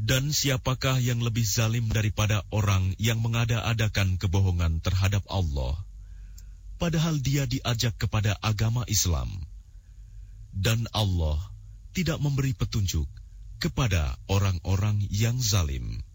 Dan siapakah yang lebih zalim daripada orang yang mengada-adakan kebohongan terhadap Allah, padahal dia diajak kepada agama Islam? Dan Allah tidak memberi petunjuk kepada orang-orang yang zalim.